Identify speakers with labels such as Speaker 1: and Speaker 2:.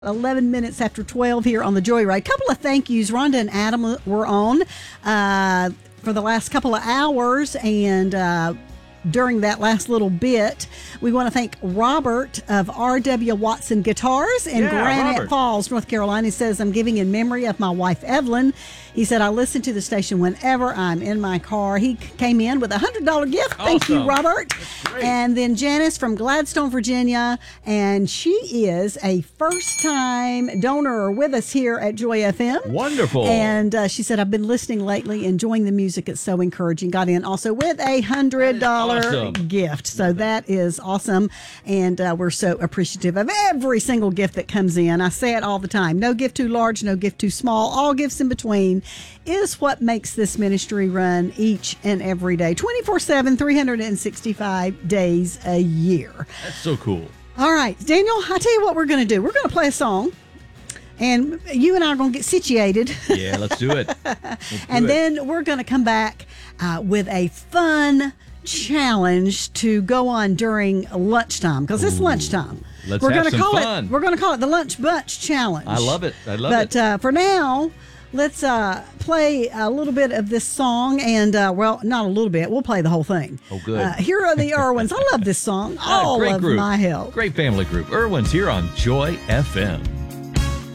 Speaker 1: 11 minutes after 12 here on the Joyride. Couple of thank yous. Rhonda and Adam were on for the last couple of hours, and during that last little bit, we want to thank Robert of R.W. Watson Guitars in Granite Falls, North Carolina. He says, I'm giving in memory of my wife, Evelyn. He said, I listen to the station whenever I'm in my car. He came in with a $100 gift.
Speaker 2: Awesome.
Speaker 1: Thank you, Robert. And then Janice from Gladstone, Virginia, and she is a first-time donor with us here at Joy FM.
Speaker 2: Wonderful.
Speaker 1: And she said, I've been listening lately, enjoying the music. It's so encouraging. Got in also with a $100 gift. So that is awesome. And we're so appreciative of every single gift that comes in. I say it all the time. No gift too large, no gift too small. All gifts in between is what makes this ministry run each and every day, 24/7, 365 days a year.
Speaker 2: That's so cool.
Speaker 1: All right, Daniel, I tell you what we're going to do. We're going to play a song, and you and I are going to get situated.
Speaker 2: Yeah, let's do it.
Speaker 1: Then we're going to come back with a fun challenge to go on during lunchtime, because it's lunchtime.
Speaker 2: Let's have some fun.
Speaker 1: We're going to call it the Lunch Bunch Challenge.
Speaker 2: I love it.
Speaker 1: But for now, let's play a little bit of this song, and well, not a little bit. We'll play the whole thing.
Speaker 2: Oh, good.
Speaker 1: Here are the Irwins. I love this song. All
Speaker 2: great
Speaker 1: of
Speaker 2: group.
Speaker 1: my help.
Speaker 2: Great family group. Irwin's here on Joy FM.